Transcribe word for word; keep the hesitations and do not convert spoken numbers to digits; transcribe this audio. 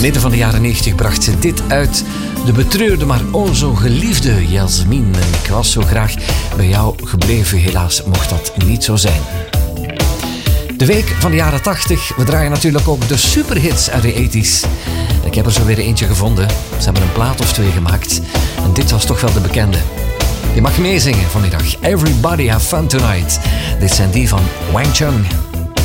midden van de jaren negentig bracht ze dit uit. De betreurde, maar o zo geliefde Jasmin. Ik was zo graag bij jou gebleven. Helaas mocht dat niet zo zijn. De week van de jaren tachtig. We draaien natuurlijk ook de superhits uit de tachtiger. Ik heb er zo weer eentje gevonden. Ze hebben een plaat of twee gemaakt. En dit was toch wel de bekende. Je mag meezingen vanmiddag. Everybody have fun tonight. Dit zijn die van Wang Chung.